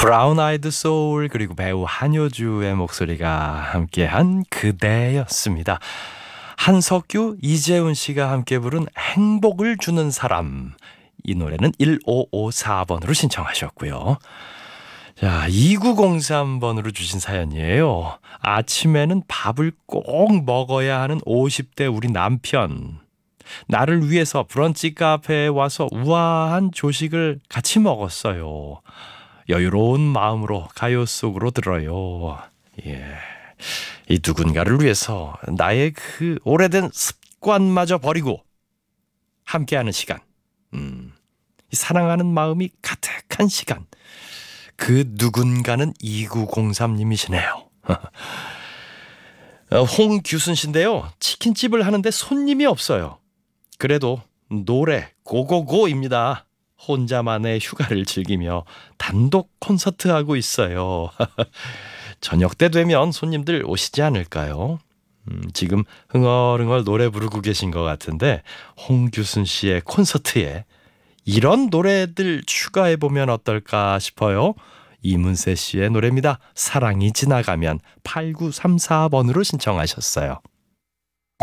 브라운 아이드 소울 그리고 배우 한효주의 목소리가 함께한 그대였습니다. 한석규, 이재훈 씨가 함께 부른 행복을 주는 사람. 이 노래는 1554번으로 신청하셨고요. 자, 2903번으로 주신 사연이에요. 아침에는 밥을 꼭 먹어야 하는 50대 우리 남편. 나를 위해서 브런치 카페에 와서 우아한 조식을 같이 먹었어요. 여유로운 마음으로 가요 속으로 들어요. 예. 이 누군가를 위해서 나의 그 오래된 습관마저 버리고 함께하는 시간. 이 사랑하는 마음이 가득한 시간. 그 누군가는 2903님이시네요. 홍규순 씨인데요. 치킨집을 하는데 손님이 없어요. 그래도 노래 고고고입니다. 혼자만의 휴가를 즐기며 단독 콘서트하고 있어요. 저녁 때 되면 손님들 오시지 않을까요? 지금 흥얼흥얼 노래 부르고 계신 것 같은데 홍규순 씨의 콘서트에 이런 노래들 추가해보면 어떨까 싶어요. 이문세 씨의 노래입니다. 사랑이 지나가면 8934번으로 신청하셨어요.